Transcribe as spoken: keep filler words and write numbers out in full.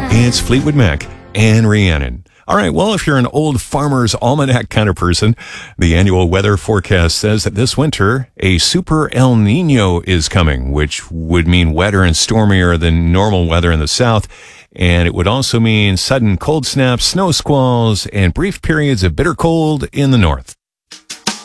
It's Fleetwood Mac and Rhiannon. All right, well, if you're an old farmer's almanac kind of person, the annual weather forecast says that this winter, a super El Nino is coming, which would mean wetter and stormier than normal weather in the south. And it would also mean sudden cold snaps, snow squalls, and brief periods of bitter cold in the north.